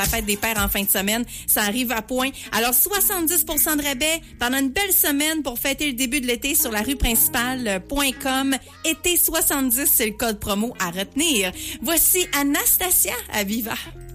la fête des pères en fin de semaine. Ça arrive à point. Alors, 70% de rabais pendant une belle semaine pour fêter le début de l'été sur la rue principale.com. Été 70, c'est le code promo à retenir. Voici Anastasia à Viva.